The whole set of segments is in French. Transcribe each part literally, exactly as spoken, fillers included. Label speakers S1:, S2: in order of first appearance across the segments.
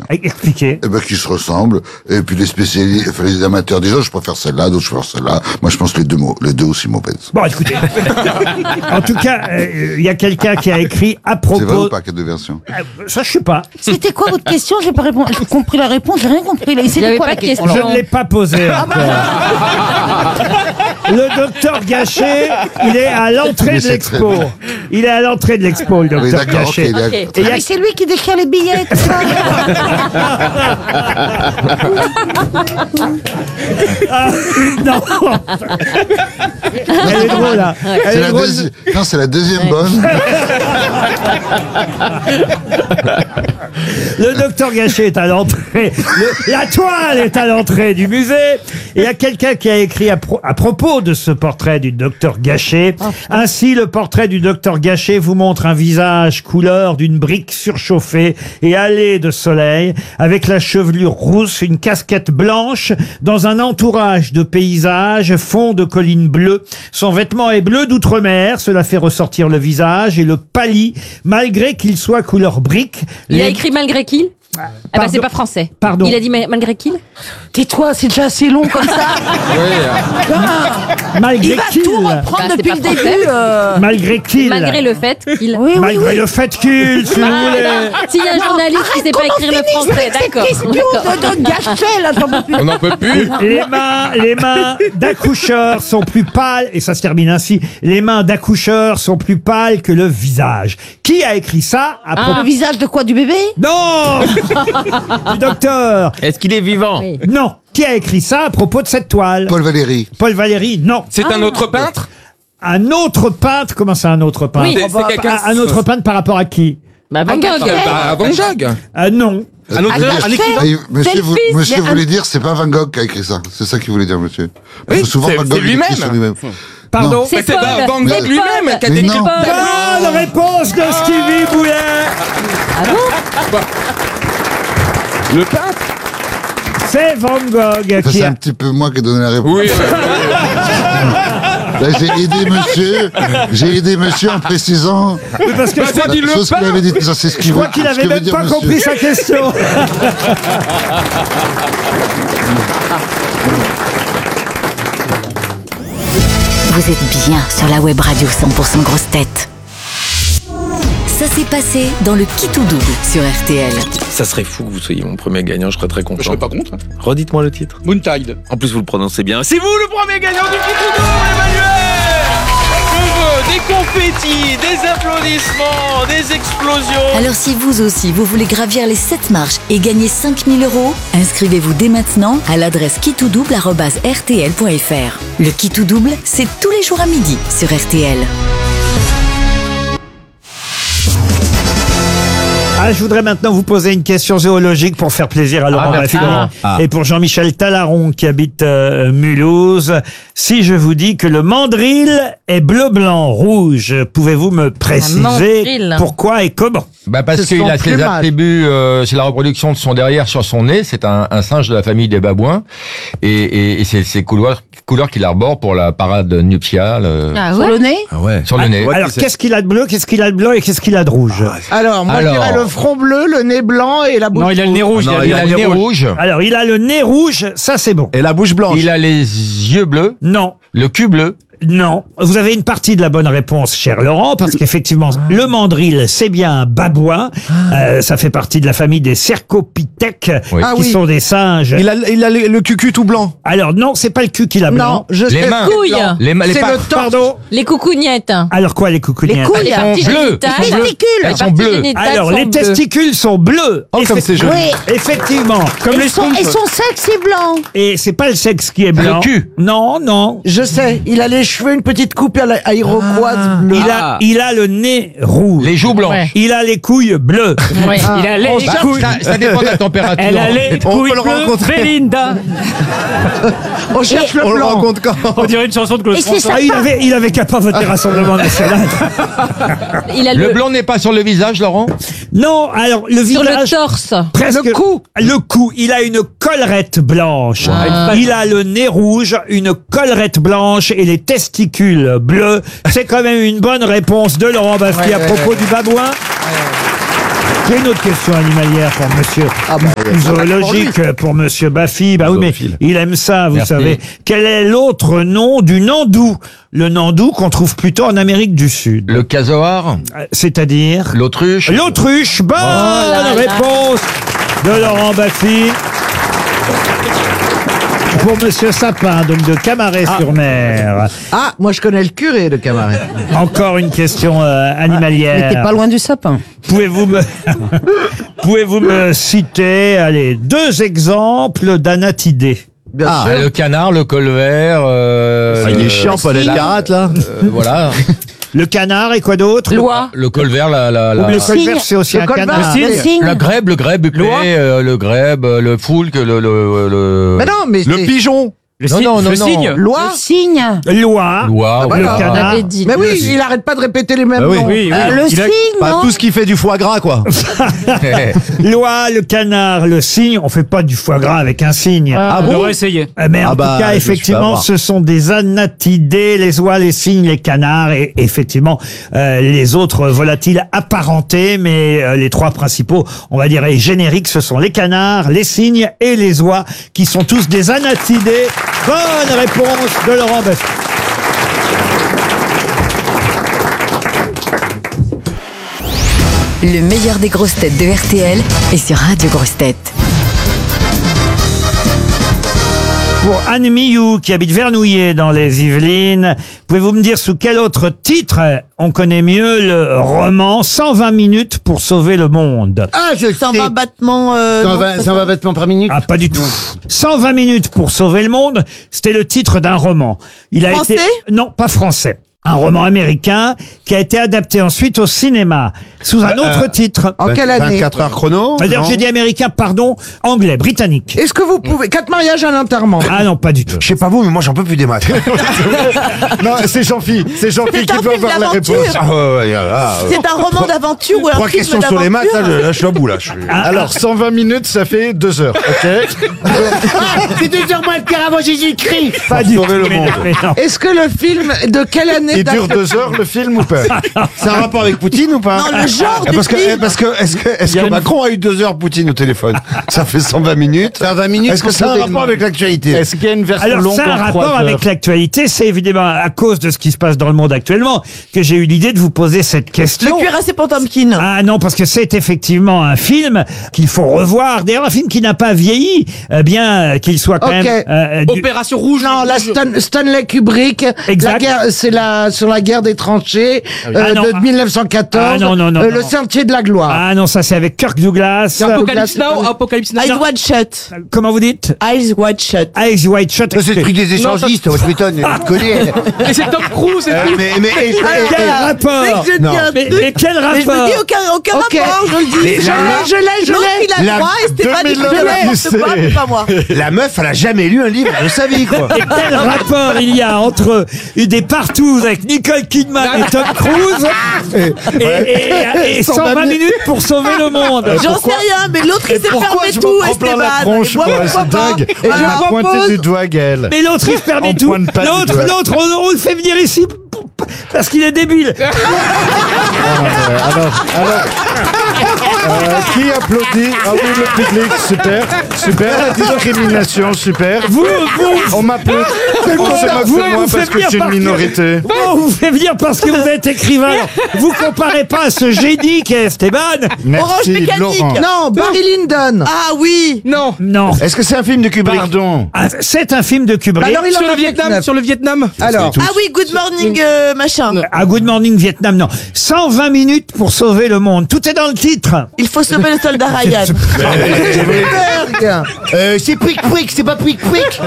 S1: Expliquez.
S2: Eh ben, qui se ressemblent. Et puis les spécialistes, enfin, les amateurs disent, oh, je préfère celle-là, d'autres je préfère celle-là. Moi, je pense que les deux mots, les deux aussi mauvaises.
S1: Bon, écoutez. En tout cas, il euh, y a quelqu'un qui a écrit à propos.
S2: C'est vrai ou pas qu'il y a deux versions?
S1: Euh, ça, je sais pas.
S3: C'était quoi votre question? J'ai pas répondu. J'ai compris la réponse, j'ai rien compris. Là, c'était quoi la question?
S1: Je ne l'ai pas posée encore. Le docteur Gachet, il est à l'entrée
S2: Mais
S1: de
S2: c'est
S1: l'expo.
S2: très bien.
S1: Il est à l'entrée de l'expo, le
S2: Oui,
S1: docteur
S2: d'accord,
S1: Gachet.
S2: ok, il est à-
S1: Et il y
S3: Ah,
S1: a-
S3: mais c'est lui qui déchire les billets, tout ça.
S1: Ah, non. Elle est drôle, là. Elle
S2: C'est
S1: est
S2: la
S1: drôle.
S2: deuxi- Non, c'est la deuxième bonne.
S1: Le docteur Gachet est à l'entrée. Le- La toile est à l'entrée du musée. Et il y a quelqu'un qui a écrit à, pro- à propos de ce portrait du docteur Gachet. Ainsi, le portrait du docteur Gachet vous montre un visage couleur d'une brique surchauffée et hâlée de soleil, avec la chevelure rousse, une casquette blanche, dans un entourage de paysages, fond de collines bleues. Son vêtement est bleu d'outre-mer, cela fait ressortir le visage et le pâlit, malgré qu'il soit couleur brique.
S4: Il a
S1: Les-
S4: écrit malgré qu'il Ah bah
S1: Pardon.
S4: c'est pas français.
S1: Pardon.
S4: Il a dit ma- malgré qu'il
S3: Tais-toi, c'est déjà assez long comme ça. Ah,
S1: Malgré
S3: il va
S1: qu'il.
S3: tout reprendre
S4: Bah, c'est
S3: depuis
S4: pas
S3: le
S4: français.
S3: début. euh.
S1: Malgré qu'il.
S4: Malgré le fait qu'il...
S3: Oui, oui,
S1: Malgré
S3: oui.
S1: le fait qu'il, si vous voulez.
S4: S'il y a un journaliste qui sait pas écrire le français, d'accord.
S3: Question
S4: d'accord.
S3: de, de Gachet, là, j'en peux plus.
S5: On n'en peut plus.
S1: Les mains, les mains d'accoucheurs sont plus pâles, et ça se termine ainsi, les mains d'accoucheurs sont plus pâles que le visage. Qui a écrit ça à propos...
S3: Le visage de quoi, du bébé?
S1: Non Du docteur.
S5: Est-ce qu'il est vivant?
S4: Oui.
S1: Non. Qui a écrit ça à propos de cette toile?
S2: Paul Valéry.
S1: Paul Valéry, non.
S5: C'est un autre peintre?
S1: Un autre peintre, comment ça un autre peintre?
S4: Oui.
S5: C'est- c'est quelqu'un-
S1: un, un autre peintre par rapport à qui?
S4: Bah Van Gogh.
S5: Bah, Van Gogh.
S1: Ah non.
S5: Un auteur, un écrivain.
S2: Et monsieur, vous,
S3: fils,
S2: monsieur
S3: mais
S2: voulait
S3: un-
S2: dire, c'est pas Van Gogh qui a écrit ça. C'est ça qu'il voulait dire, monsieur. Parce
S5: Oui,
S2: que souvent,
S5: c'est-
S2: Van
S5: c'est
S2: Gogh il écrit
S5: lui-même.
S2: sur lui-même.
S1: Pardon.
S5: Bah,
S4: C'est
S5: c'est
S4: Paul.
S5: Van Van
S4: C'est
S5: Gogh lui-même qui a
S2: Mais
S5: décrit.
S2: non.
S1: Bonne réponse de Stevie Boulet.
S5: Le peintre?
S1: C'est Van Gogh
S2: Ça,
S1: qui
S2: c'est
S1: a...
S2: un petit peu moi qui ai donné la réponse.
S5: Oui.
S2: Là, j'ai aidé monsieur. J'ai aidé monsieur en précisant.
S1: Oui, parce que
S5: Bah,
S1: je
S5: t'as
S1: crois,
S5: dit le
S2: Chose qu'il avait dit, ça, c'est ce qu'il
S1: je crois
S2: veut-
S1: qu'il
S2: ce
S1: avait
S2: que veut
S1: même
S2: dire
S1: pas
S2: monsieur.
S1: compris sa question.
S6: Vous êtes bien sur la web radio cent pour cent grosse tête. Ça s'est passé dans le Qui tout double sur R T L.
S7: Ça serait fou que vous soyez mon premier gagnant, je serais très content.
S5: Je serais pas contre.
S7: Redites-moi le titre.
S5: Moontide.
S7: En plus, vous le prononcez bien. C'est vous le premier gagnant du Qui tout double, Emmanuel! Je veux des confettis, des applaudissements, des explosions.
S6: Alors si vous aussi, vous voulez gravir les sept marches et gagner cinq mille euros, inscrivez-vous dès maintenant à l'adresse qui tout double arobase r t l point f r. Le Qui tout double, c'est tous les jours à midi sur R T L.
S1: Ah, je voudrais maintenant vous poser une question zoologique pour faire plaisir à Laurent
S5: Ah, merci,
S1: Baffie
S5: Laurent. Ah.
S1: et pour Jean-Michel Talaron qui habite euh, Mulhouse. Si je vous dis que le mandrill est bleu, blanc, rouge, pouvez-vous me préciser
S4: mandrill.
S1: pourquoi et comment?
S8: Bah parce
S3: C'est
S8: qu'il
S3: son
S8: a ses
S3: plumage.
S8: attributs, euh, c'est la reproduction de son derrière sur son nez. C'est un, un singe de la famille des babouins et, et, et c'est ces couleurs, couleurs qu'il arbore pour la parade nuptiale euh,
S4: Ah
S3: Sur
S4: ouais.
S3: le nez?
S8: ah ouais. sur le nez.
S1: Alors, qu'est-ce qu'il a de bleu, qu'est-ce qu'il a de blanc et qu'est-ce qu'il a de rouge?
S3: Alors, moi,
S8: Alors.
S3: je dirais le front bleu, le nez blanc et la bouche.
S9: Non, il a le nez rouge.
S8: Non, il a le nez rouge.
S1: Alors, il a le nez rouge, ça c'est bon.
S9: Et la bouche blanche.
S8: Il a les yeux bleus,
S1: Non.
S8: le cul bleu.
S1: Non, vous avez une partie de la bonne réponse, cher Laurent, parce qu'effectivement, le mandrill, c'est bien un babouin. Euh, ça fait partie de la famille des cercopithèques,
S8: Oui.
S3: Ah
S1: qui
S3: oui.
S1: sont des singes.
S9: Il a, il a le, le cucu tout blanc.
S1: Alors non, c'est pas le cul qui l'a blanc.
S3: Non, je
S8: Les
S3: sais.
S8: mains,
S4: couilles.
S8: les mains, les
S3: C'est
S8: pa-
S3: le torse.
S1: Pardon.
S4: Les coucougnettes.
S1: Alors quoi, les coucougnettes?
S3: Les couilles.
S4: Les
S8: sont
S4: parties
S8: bleues.
S4: génitales.
S3: Les testicules.
S4: Les
S8: Elles sont
S4: parties
S8: bleues.
S4: génitales
S1: Alors,
S4: sont
S1: les
S4: bleues.
S1: testicules sont bleus.
S9: Oh, comme
S1: Effe-
S9: c'est joli.
S3: Oui.
S1: Effectivement. Comme
S3: Et
S1: les
S3: son, et son sexe est blanc.
S1: Et c'est pas le sexe qui est blanc.
S8: cul.
S1: Non, non.
S3: Je sais, il a les cheveux, une petite coupe à la- à iroquoise bleue.
S1: Il a, il a le nez rouge.
S8: les joues blanches.
S4: Ouais.
S1: Il a les couilles bleues.
S4: Ouais.
S9: Il a les
S8: Bah,
S9: couilles.
S8: ça, ça dépend de la température.
S9: Elle a les On couilles peut le bleues. rencontrer. Belinda.
S3: On cherche le
S9: On le
S3: blanc.
S9: rencontre quand?
S4: Oh,
S9: On dirait une chanson de Claude
S3: Et c'est
S9: François.
S3: ça.
S1: Ah, il avait, il avait qu'à pas voter Rassemblement National.
S4: Il a
S8: Le
S4: le,
S8: blanc n'est pas sur le visage, Laurent?
S1: Non, alors le
S4: sur
S1: visage.
S4: le torse.
S1: Presque. Le cou. Le cou. Il a une collerette blanche.
S4: Ah.
S1: Il a le nez rouge, une collerette blanche et les testicules bleus. C'est quand même une bonne réponse de Laurent Baffie à propos du babouin. J'ai une autre question animalière pour monsieur.
S9: Ah bah,
S1: Zoologique pour monsieur Baffy. Bah oui, mais
S8: Zoophile.
S1: il aime ça, vous
S8: Merci.
S1: savez. Quel est l'autre nom du nandou? Le nandou qu'on trouve plutôt en Amérique du Sud.
S8: Le casoar,
S1: Euh, C'est-à-dire
S8: l'autruche.
S1: l'autruche. Bonne
S4: là là.
S1: réponse de Laurent Baffy. Pour monsieur Sapin, donc de Camaret-sur-Mer.
S9: Ah, moi je connais le curé de Camaret.
S1: Encore une question euh, animalière.
S3: Mais t'es pas loin du sapin.
S1: Pouvez-vous me, pouvez-vous me citer, allez, deux exemples d'anatidés?
S9: Bien
S8: Ah,
S9: sûr.
S8: le canard, le colvert. Euh,
S9: Ah, il
S8: le-
S9: est chiant, Paul Elkarat, là.
S8: euh, voilà.
S1: Le canard et quoi d'autre?
S4: Loi.
S8: Le colvert, la, la,
S1: Ou
S8: la,
S1: le colvert, c'est aussi
S9: Le
S1: un
S9: colvert,
S1: canard.
S9: le
S3: Le cygne.
S8: la grèbe, le grèbe, huppé, euh, le grèbe, euh, le foulque, le, le, le,
S9: Mais non, mais
S5: Le
S9: c'est-
S5: pigeon.
S7: Le
S8: Non,
S7: cygne.
S8: non, non,
S7: le
S8: non.
S7: cygne.
S9: Loi.
S3: Le cygne.
S1: Loi,
S8: Loi,
S9: Ah,
S1: le
S9: voilà.
S4: On
S1: canard.
S4: avait dit.
S9: Mais oui, il arrête pas de répéter les mêmes
S5: Bah oui.
S9: noms.
S7: Oui, oui.
S3: Euh, le
S5: Il a-
S3: cygne,
S9: Bah,
S3: non
S9: tout ce qui fait du foie gras, quoi.
S1: Loi, le canard, le cygne. On fait pas du foie gras avec un cygne.
S3: Ah,
S7: On
S3: bon
S7: devrait essayer.
S1: Euh, Mais en
S9: Ah bah,
S1: tout cas,
S9: je me suis fait
S1: effectivement,
S9: avoir.
S1: ce sont des anatidés, les oies, les cygnes, les canards et effectivement euh, les autres volatiles apparentés. Mais euh, les trois principaux, on va dire, et génériques, ce sont les canards, les cygnes et les oies, qui sont tous des anatidés. Bonne réponse de Laurent Baffy.
S6: Le meilleur des grosses têtes de R T L est sur Radio Grosses Têtes.
S1: Pour Anne Millou, qui habite Vernouillet dans les Yvelines, pouvez-vous me dire sous quel autre titre on connaît mieux le roman cent vingt minutes pour sauver le monde?
S10: Ah, je
S3: cent
S10: sais.
S3: vingt battements. euh,
S10: cent
S3: non,
S10: vingt,
S3: c'est
S10: cent
S3: pas-
S10: vingt vêtements par minute.
S1: Ah, pas du tout. cent vingt minutes pour sauver le monde, c'était le titre d'un roman. Il a
S3: Français
S1: été non, pas français. Un roman américain qui a été adapté ensuite au cinéma sous un autre titre.
S9: En quelle année
S5: vingt-quatre heures chrono.
S1: C'est-à-dire,
S5: non
S1: j'ai dit américain, pardon, anglais, britannique.
S9: Est-ce que vous pouvez... Quatre mariages, un enterrement.
S1: Ah non, pas du tout.
S5: Je sais pas vous, mais moi j'en peux plus des maths. non, c'est Jean-Philippe. C'est Jean-Philippe
S3: C'est
S5: qui
S3: un
S5: peut
S3: film
S5: avoir la
S3: d'aventure.
S5: réponse. Ah ouais, ouais, là, euh,
S3: C'est un roman d'aventure ou un
S5: Trois
S3: film
S5: questions sur les maths, là,
S3: d'aventure.
S5: je, là, je suis à bout, là. Je suis...
S11: Alors, cent vingt minutes, ça fait deux heures, ok?
S10: C'est deux heures moins le quart avant Jésus-Christ.
S1: Pas du tout.
S5: sauver le
S1: mais-
S5: monde.
S1: mais non.
S9: Est-ce que le film... De quelle année
S11: Il dure
S9: date-
S11: deux heures, le film, ou pas?
S5: C'est un rapport avec Poutine ou pas
S3: Non, le genre
S5: Ah,
S3: du
S5: parce que,
S3: film.
S5: eh, parce que, est-ce que, est-ce
S1: Il y a
S5: que
S1: une-
S5: Macron a eu deux heures Poutine au téléphone? Ça fait cent vingt minutes.
S10: cent vingt minutes
S5: Est-ce que
S10: pour
S5: c'est un
S10: sauver le
S5: rapport
S10: monde.
S5: avec l'actualité?
S11: Est-ce qu'il y a une version
S1: Alors,
S11: longue
S1: c'est un
S11: en trois
S1: rapport
S11: heures
S1: avec l'actualité. C'est évidemment à cause de ce qui se passe dans le monde actuellement que j'ai eu l'idée de vous poser cette question.
S3: Le cuirassé Potemkin.
S1: Ah non, parce que c'est effectivement un film qu'il faut revoir. D'ailleurs, un film qui n'a pas vieilli, euh, bien qu'il soit quand
S9: Ok.
S1: même... euh, du-
S7: Opération Rouge.
S9: Non, la Stan- Stanley Kubrick.
S1: Exact.
S9: La guerre, c'est la sur la guerre des tranchées euh,
S1: Ah non.
S9: de mille neuf cent quatorze.
S1: Ah non, non, non,
S9: euh,
S1: non.
S9: Le sentier de la gloire.
S1: Ah non, ça c'est avec Kirk Douglas.
S7: Apocalypse Now, Apocalypse Now.
S3: Eyes Wide Shut.
S1: Comment vous dites?
S3: Eyes Wide Shut.
S1: Eyes Wide Shut.
S5: Ça, c'est le truc des échangistes, moi, je m'étonne, tu connais.
S7: Et c'est Tom Cruise et
S5: Euh,
S7: tout.
S5: mais, mais, et- et-
S1: Quel
S5: et-
S1: rapport?
S3: C'est que je
S5: Non.
S3: dis un
S1: Mais,
S3: truc.
S1: mais quel
S3: Mais je me
S1: rapport?
S3: dis aucun, aucun
S9: Ok.
S3: rapport, je le dis.
S5: Les-
S9: Je
S5: la-
S9: l'ai, je l'ai, je
S3: L'autre,
S9: l'ai.
S3: il a
S5: La-
S3: droit et Stéphane,
S11: deux
S3: il
S11: mille
S3: je l'ai,
S11: Odyssée.
S3: c'est pas, c'est pas moi.
S5: la meuf, elle a jamais lu un livre de sa vie, quoi.
S1: Et quel rapport il y a entre des partous avec Nicole Kidman et Tom Cruise et, et, et cent vingt minutes pour sauver le monde?
S3: J'en sais rien, mais l'autre il s'est
S11: Pourquoi
S3: fermé
S11: je
S3: tout,
S11: me prends plein la
S3: Esteban.
S11: tronche,
S3: Et moi,
S11: quoi,
S3: pourquoi
S11: c'est
S3: pas
S11: dingue.
S3: Et
S11: Elle
S3: je
S11: m'a pointé
S3: propose.
S11: du doigt, Gaël.
S1: Mais l'autre il se permet
S11: On
S1: tout.
S11: pointe pas du
S1: L'autre,
S11: doigt.
S1: l'autre, on, on le fait venir ici parce qu'il est débile.
S11: Alors, alors, euh, qui applaudit? Ah oui, le public, super, super, la discrimination, super.
S1: Vous, vous,
S11: On m'applaudit. On se moque
S1: vous,
S11: de moi
S1: vous
S11: parce
S1: faites
S11: que je suis
S1: bien
S11: une minorité.
S1: Bon, on vous fait venir parce que vous êtes écrivain. Alors, vous comparez pas à ce génie qu'est Esteban.
S3: Orange
S11: Merci,
S3: Mécanique.
S11: Laurent.
S9: Non, Barry Lyndon.
S3: Ah oui.
S7: Non.
S1: Non.
S5: Est-ce que c'est un film de Kubrick?
S11: Pardon.
S1: Ah, c'est un film de Kubrick.
S9: Alors, il en
S7: Sur
S9: a
S7: le
S9: fait
S7: Vietnam,
S9: neuf.
S7: sur le Vietnam.
S9: Alors,
S3: Ah oui, Good Morning euh, machin.
S1: À Good Morning Vietnam, non. cent vingt minutes pour sauver le monde. Tout est dans le titre.
S3: Il faut sauver le soldat Ryan.
S9: Spielberg.
S10: Euh, c'est Pouic Pouic, c'est pas Pouic Pouic.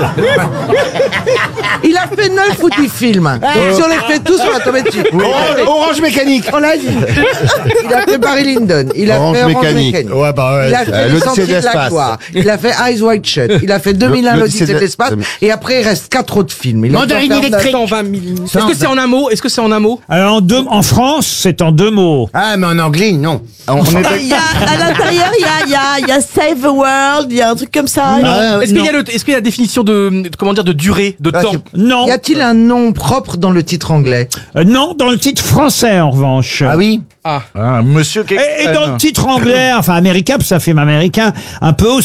S9: Il a fait neuf ou dix films. Donc, si on les fait tous, on va tomber dessus.
S5: Orange, Orange Mécanique.
S9: On l'a dit. Il a fait Barry Lyndon. Il a
S5: Orange
S9: fait Orange
S5: Mécanique.
S9: Mécanique.
S5: Ouais, bah ouais.
S9: Il a
S5: Euh,
S9: fait Le
S5: l'Odyssée
S9: Sentier de la
S5: d'Espace.
S9: Gloire. Il a fait Eyes Wide Shut. Il a fait deux mille un
S5: Le-
S9: l'Odyssée de
S5: l'Odyssée de-
S9: l'espace. Et après, il reste quatre autres films. Il en
S10: Mandarine
S9: doit faire
S10: électrique.
S7: cent vingt mille. Est-ce que c'est en un mot? Est-ce que c'est en un mot?
S1: Alors, en, deux, en France, c'est en deux mots.
S10: Ah, mais en anglais, non.
S5: On est
S3: Il y a
S12: a, à l'intérieur, il y a, il y, a, il y a Save the World, il y a un truc comme ça.
S13: Non. Est-ce qu'il y a le, est-ce qu'il y a la définition de, de- comment dire, de durée, de
S9: Ah,
S13: temps?
S9: c'est-
S1: Non.
S9: Y a-t-il un nom propre dans le titre anglais?
S1: Euh, non, dans le titre français, en revanche.
S5: Ah oui.
S13: Ah.
S5: Ah, monsieur
S1: Et, et dans
S5: Keksten.
S1: le titre anglais, enfin américain, parce que ça fait américain, un peu aussi.